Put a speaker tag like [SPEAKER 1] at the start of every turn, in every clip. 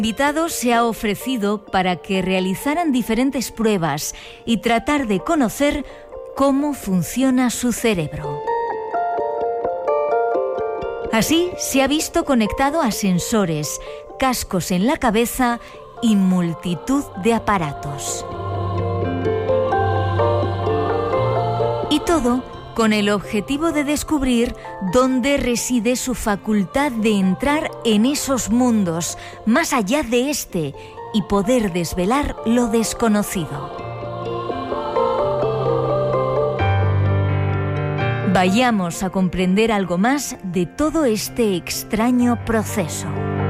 [SPEAKER 1] Invitado se ha ofrecido para que realizaran diferentes pruebas y tratar de conocer cómo funciona su cerebro. Así se ha visto conectado a sensores, cascos en la cabeza y multitud de aparatos. Y todo con el objetivo de descubrir dónde reside su facultad de entrar en esos mundos, más allá de este, y poder desvelar lo desconocido. Vayamos a comprender algo más de todo este extraño proceso.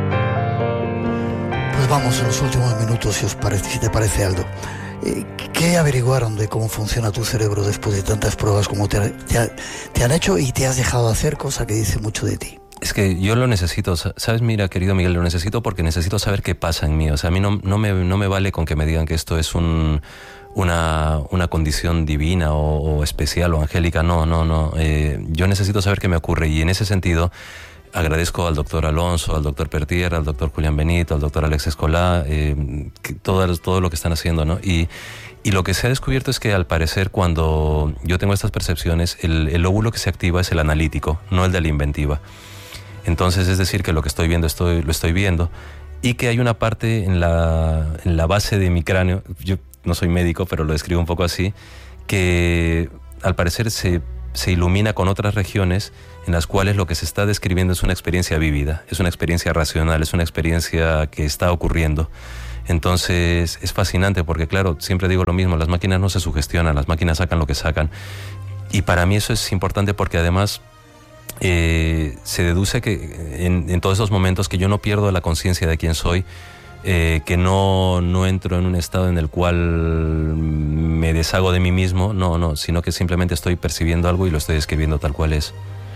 [SPEAKER 2] Pues vamos en los últimos minutos, si te parece, Aldo. ¿Qué averiguaron de cómo funciona tu cerebro después de tantas pruebas como te han hecho y te has dejado hacer, cosa que dice mucho de ti?
[SPEAKER 3] Es que yo lo necesito, ¿sabes? Mira, querido Miguel, lo necesito porque necesito saber qué pasa en mí. O sea, a mí no me vale con que me digan que esto es una condición divina o especial o angélica. No. Yo necesito saber qué me ocurre, y en ese sentido agradezco al doctor Alonso, al doctor Pertier, al doctor Julián Benito, al doctor Alex Escolá, todo lo que están haciendo, ¿no? Y lo que se ha descubierto es que, al parecer, cuando yo tengo estas percepciones, el lóbulo que se activa es el analítico, no el de la inventiva. Entonces, es decir, que lo que estoy viendo, lo estoy viendo, y que hay una parte en la base de mi cráneo, yo no soy médico, pero lo describo un poco así, que al parecer se ilumina con otras regiones en las cuales lo que se está describiendo es una experiencia vívida, es una experiencia racional, es una experiencia que está ocurriendo. Entonces es fascinante porque, claro, siempre digo lo mismo, las máquinas no se sugestionan, las máquinas sacan lo que sacan, y para mí eso es importante porque además se deduce que en todos esos momentos que yo no pierdo la conciencia de quién soy, que no entro en un estado en el cual me deshago de mí mismo, no, sino que simplemente estoy percibiendo algo y lo estoy describiendo tal cual es.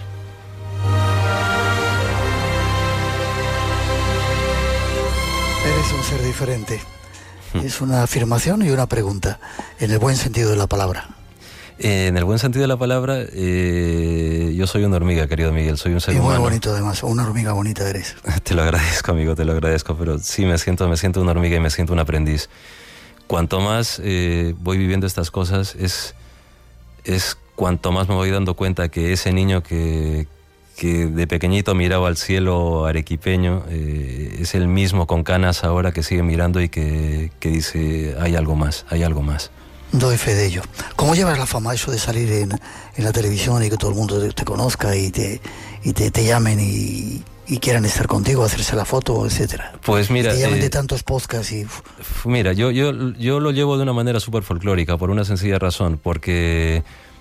[SPEAKER 2] Eres un ser diferente. Es una afirmación y una pregunta, en el buen sentido de la palabra.
[SPEAKER 3] En el buen sentido de la palabra, yo soy una hormiga, querido Miguel, soy un ser humano.
[SPEAKER 2] Y muy bonito además, una hormiga bonita eres.
[SPEAKER 3] Te lo agradezco, amigo, te lo agradezco, pero sí me siento una hormiga y me siento un aprendiz. Cuanto más voy viviendo estas cosas, es cuanto más me voy dando cuenta que ese niño que de pequeñito miraba al cielo arequipeño, es el mismo con canas ahora que sigue mirando y que dice, hay algo más, hay algo más.
[SPEAKER 2] Doy fe de ello. ¿Cómo llevas la fama, eso de salir en la televisión y que todo el mundo te conozca y te llamen y quieran estar contigo, hacerse la foto, etcétera?
[SPEAKER 3] Pues mira,
[SPEAKER 2] te llaman de tantos podcasts y...
[SPEAKER 3] Mira, yo lo llevo de una manera súper folclórica, por una sencilla razón, porque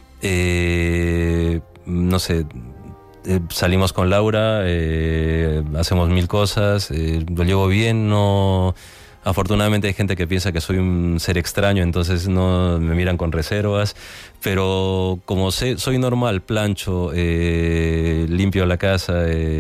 [SPEAKER 3] no sé, salimos con Laura, hacemos mil cosas, lo llevo bien, no... Afortunadamente hay gente que piensa que soy un ser extraño, entonces no me miran con reservas, pero como soy normal, plancho, limpio la casa,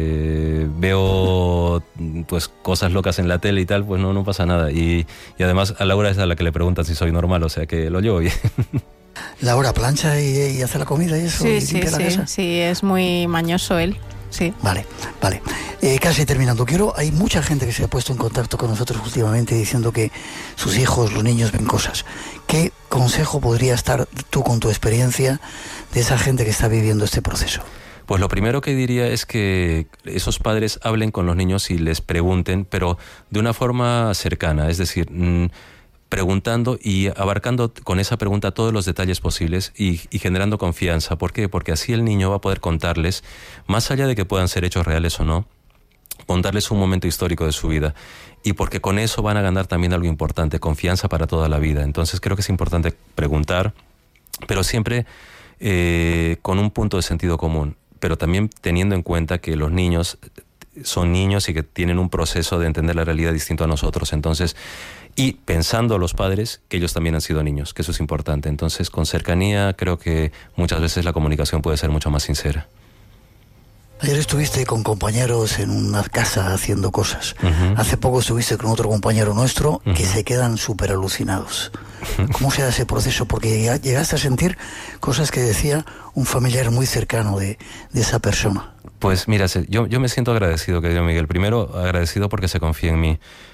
[SPEAKER 3] veo pues cosas locas en la tele y tal, pues no pasa nada. Y además a Laura es a la que le preguntan si soy normal, o sea que lo llevo bien.
[SPEAKER 2] Laura plancha y hace la comida y eso, y limpia la casa.
[SPEAKER 4] Sí, es muy mañoso él. Sí.
[SPEAKER 2] Vale. Casi terminando, hay mucha gente que se ha puesto en contacto con nosotros últimamente diciendo que sus hijos, los niños, ven cosas. ¿Qué consejo podrías dar tú con tu experiencia de esa gente que está viviendo este proceso?
[SPEAKER 3] Pues lo primero que diría es que esos padres hablen con los niños y les pregunten, pero de una forma cercana, es decir, preguntando y abarcando con esa pregunta todos los detalles posibles y generando confianza. ¿Por qué? Porque así el niño va a poder contarles, más allá de que puedan ser hechos reales o no, contarles un momento histórico de su vida, y porque con eso van a ganar también algo importante, confianza para toda la vida. Entonces creo que es importante preguntar, pero siempre con un punto de sentido común, pero también teniendo en cuenta que los niños son niños y que tienen un proceso de entender la realidad distinto a nosotros. Entonces, y pensando los padres que ellos también han sido niños, que eso es importante. Entonces, con cercanía creo que muchas veces la comunicación puede ser mucho más sincera.
[SPEAKER 2] Ayer estuviste con compañeros en una casa haciendo cosas. Uh-huh. Hace poco estuviste con otro compañero nuestro que se quedan súper alucinados. ¿Cómo se da ese proceso? Porque llegaste a sentir cosas que decía un familiar muy cercano de esa persona.
[SPEAKER 3] Pues mira, yo me siento agradecido, querido Miguel. Primero, agradecido porque se confía en mí.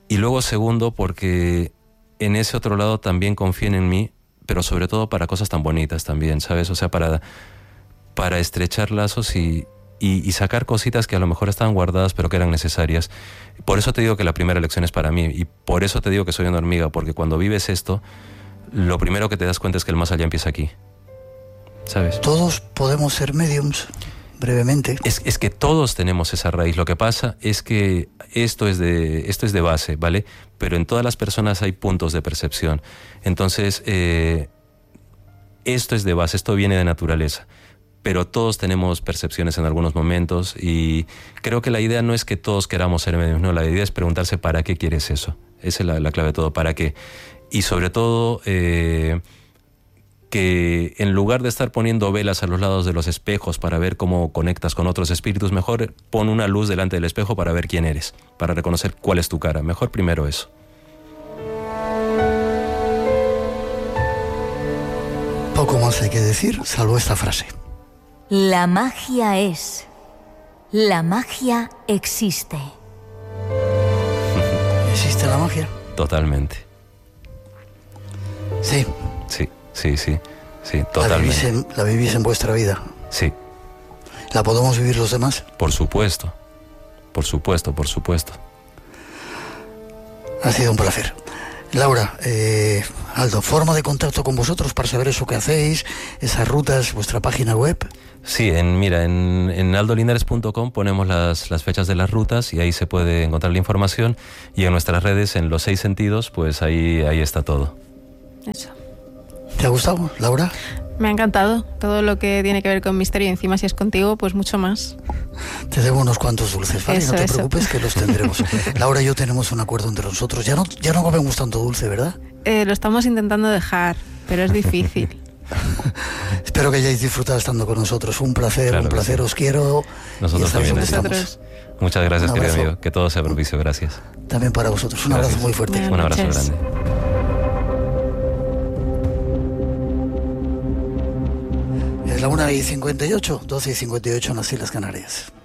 [SPEAKER 3] Y luego segundo, porque en ese otro lado también confíen en mí, pero sobre todo para cosas tan bonitas también, ¿sabes? O sea, para estrechar lazos y sacar cositas que a lo mejor estaban guardadas pero que eran necesarias. Por eso te digo que la primera lección es para mí, y por eso te digo que soy una hormiga, porque cuando vives esto, lo primero que te das cuenta es que el más allá empieza aquí, ¿sabes?
[SPEAKER 2] Todos podemos ser mediums, brevemente.
[SPEAKER 3] Es que todos tenemos esa raíz. Lo que pasa es que esto es de base, ¿vale? Pero en todas las personas hay puntos de percepción. Entonces, esto es de base, esto viene de naturaleza. Pero todos tenemos percepciones en algunos momentos, y creo que la idea no es que todos queramos ser medios, no, la idea es preguntarse ¿para qué quieres eso? Esa es la clave de todo, ¿para qué? Y sobre todo, que en lugar de estar poniendo velas a los lados de los espejos para ver cómo conectas con otros espíritus, mejor pon una luz delante del espejo para ver quién eres, para reconocer cuál es tu cara. Mejor primero eso.
[SPEAKER 2] Poco más hay que decir, salvo esta frase.
[SPEAKER 1] La magia es. La magia existe.
[SPEAKER 2] ¿Existe la magia?
[SPEAKER 3] Totalmente.
[SPEAKER 2] Sí.
[SPEAKER 3] Sí, totalmente.
[SPEAKER 2] ¿La vivís en vuestra vida?
[SPEAKER 3] Sí.
[SPEAKER 2] ¿La podemos vivir los demás?
[SPEAKER 3] Por supuesto.
[SPEAKER 2] Ha sido un placer. Laura, Aldo, ¿forma de contacto con vosotros para saber eso que hacéis, esas rutas, vuestra página web?
[SPEAKER 3] Sí, en aldolinares.com ponemos las fechas de las rutas y ahí se puede encontrar la información, y en nuestras redes, en los 6 sentidos, pues ahí está todo.
[SPEAKER 4] Eso.
[SPEAKER 2] ¿Te ha gustado, Laura?
[SPEAKER 4] Me ha encantado todo lo que tiene que ver con misterio, y encima si es contigo, pues mucho más.
[SPEAKER 2] Te debo unos cuantos dulces, ¿vale?
[SPEAKER 4] Eso,
[SPEAKER 2] no te preocupes, que los tendremos. Laura y yo tenemos un acuerdo entre nosotros. Ya no comemos tanto dulce, ¿verdad?
[SPEAKER 4] Lo estamos intentando dejar, pero es difícil.
[SPEAKER 2] Espero que hayáis disfrutado estando con nosotros. Un placer,
[SPEAKER 3] claro,
[SPEAKER 2] un placer. Sí. Os quiero.
[SPEAKER 3] Nosotros también.
[SPEAKER 4] Nosotros.
[SPEAKER 3] Muchas gracias, querido amigo. Que todo sea propicio. Gracias.
[SPEAKER 2] También para vosotros. Un abrazo muy fuerte.
[SPEAKER 3] Un abrazo grande.
[SPEAKER 2] Es la 1:58, 12:58 en las Islas Canarias.